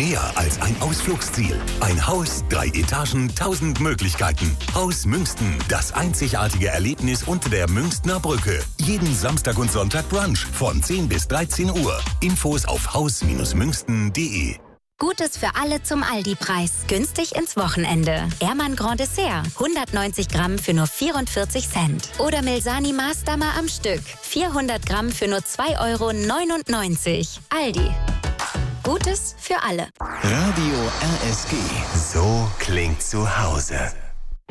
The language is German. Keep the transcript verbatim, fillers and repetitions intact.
Mehr als ein Ausflugsziel. Ein Haus, drei Etagen, tausend Möglichkeiten. Haus Münsten, das einzigartige Erlebnis unter der Münstner Brücke. Jeden Samstag und Sonntag Brunch von zehn bis dreizehn Uhr. Infos auf haus Bindestrich münsten punkt de. Gutes für alle zum Aldi-Preis. Günstig ins Wochenende. Ermann Grand Dessert. hundertneunzig Gramm für nur vierundvierzig Cent. Oder Milsani Maßdammer am Stück. vierhundert Gramm für nur zwei Euro neunundneunzig. Aldi. Gutes für alle. Radio R S G. So klingt zu Hause.